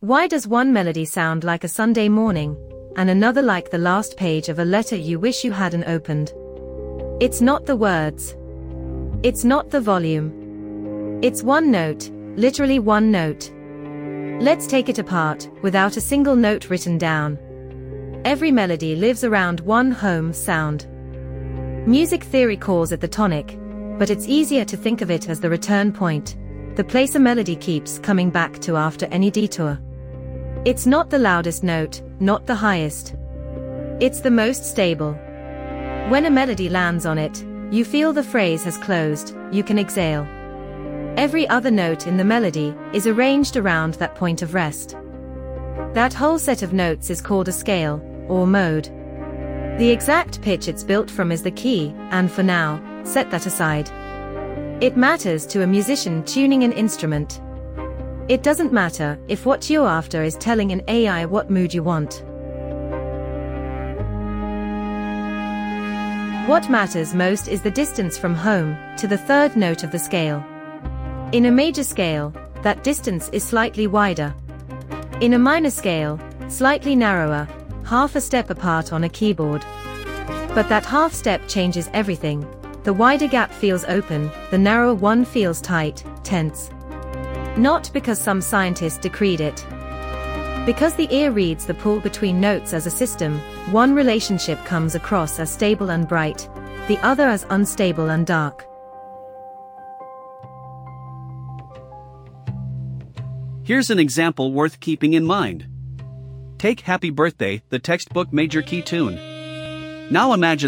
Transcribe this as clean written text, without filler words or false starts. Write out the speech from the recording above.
Why does one melody sound like a Sunday morning, and another like the last page of a letter you wish you hadn't opened? It's not the words. It's not the volume. It's one note, literally one note. Let's take it apart, without a single note written down. Every melody lives around one home sound. Music theory calls it the tonic, but it's easier to think of it as the return point, the place a melody keeps coming back to after any detour. It's not the loudest note, not the highest. It's the most stable. When a melody lands on it, you feel the phrase has closed, you can exhale. Every other note in the melody is arranged around that point of rest. That whole set of notes is called a scale, or mode. The exact pitch it's built from is the key, and for now, set that aside. It matters to a musician tuning an instrument. It doesn't matter if what you're after is telling an AI what mood you want. What matters most is the distance from home to the third note of the scale. In a major scale, that distance is slightly wider. In a minor scale, slightly narrower, half a step apart on a keyboard. But that half step changes everything. The wider gap feels open, the narrower one feels tight, tense. Not because some scientist decreed it. Because the ear reads the pull between notes as a system, one relationship comes across as stable and bright, the other as unstable and dark. Here's an example worth keeping in mind. Take Happy Birthday, the textbook major key tune. Now imagine